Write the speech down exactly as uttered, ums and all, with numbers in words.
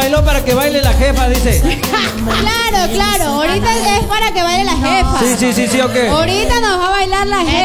bailó para que baile la jefa, dice. Claro, claro. Ahorita es para que baile la jefa. Sí, sí, sí, sí, ok. Ahorita nos va a bailar la jefa.